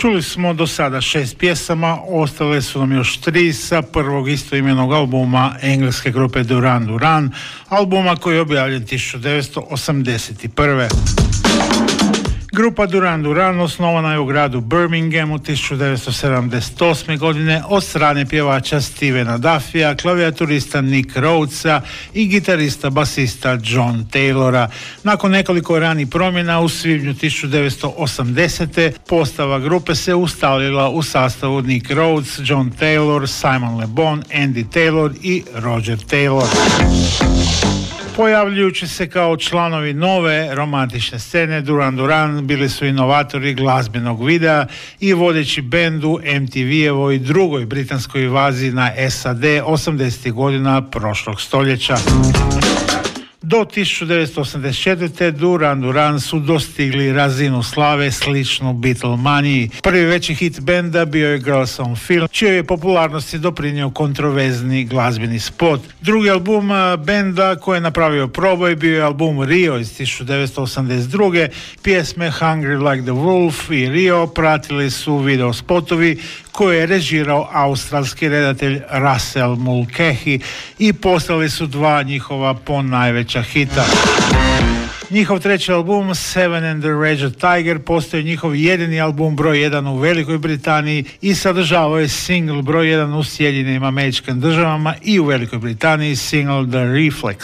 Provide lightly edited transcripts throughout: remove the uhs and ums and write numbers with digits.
Čuli smo do sada 6 pjesama, ostale su nam još 3 sa prvog istoimenog albuma engleske grupe Duran Duran, albuma koji je objavljen 1981. Grupa Duran Duran osnovana je u gradu Birminghamu 1978. godine od strane pjevača Stevena Duffya, klavijaturista Nick Rhodesa i gitarista basista John Taylora. Nakon nekoliko ranih promjena u svibnju 1980. postava grupe se ustalila u sastavu Nick Rhodes, John Taylor, Simon Le Bon, Andy Taylor i Roger Taylor. Pojavljujući se kao članovi nove romantične scene, Duran Duran bili su inovatori glazbenog videa i vodeći bend u MTV-evoj drugoj britanskoj invaziji na SAD 80. godina prošlog stoljeća. Do 1984. Duran Duran su dostigli razinu slave sličnu Beatlemaniji. Prvi veći hit benda bio je Girls on Film, čijoj je popularnosti doprinio kontroverzni glazbeni spot. Drugi album benda koji je napravio proboj bio je album Rio iz 1982. Pjesme Hungry Like the Wolf i Rio pratili su video spotovi koje je režirao australski redatelj Russell Mulcahy i postali su dva njihova najveća hita. Njihov treći album Seven and the Red Tiger postoji njihov jedini album broj 1 u Velikoj Britaniji i sadržavao je single broj 1 u Sjedinjenim Američkim Državama i u Velikoj Britaniji single The Reflex.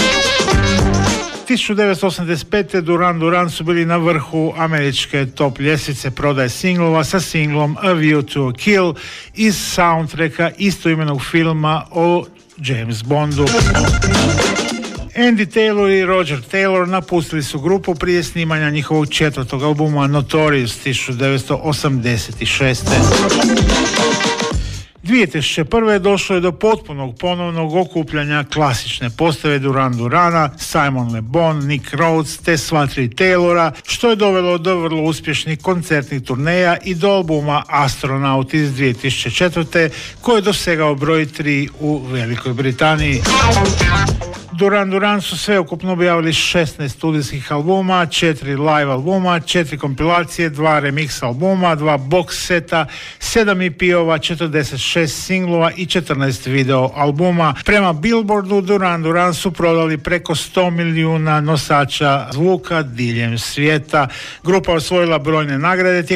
1985. Duran Duran su bili na vrhu američke top ljestvice prodaje singlova sa singlom A View to a Kill iz soundtracka istoimenog filma o James Bondu. Andy Taylor i Roger Taylor napustili su grupu prije snimanja njihovog četvrtog albuma Notorious 1986. 2001. došlo je do potpunog ponovnog okupljanja klasične postave Duran Durana, Simon Le Bon, Nick Rhodes te sva tri Taylora, što je dovelo do vrlo uspješnih koncertnih turneja i do albuma Astronaut iz 2004. koji je dosegao broj 3 u Velikoj Britaniji. Duran Duran su sveukupno objavili 16 studijskih albuma, 4 live albuma, 4 kompilacije, 2 remix albuma, 2 box seta, 7 EP-ova, 46 singlova i 14 video albuma. Prema Billboardu Duran Duran su prodali preko 100 milijuna nosača zvuka diljem svijeta. Grupa osvojila brojne nagrade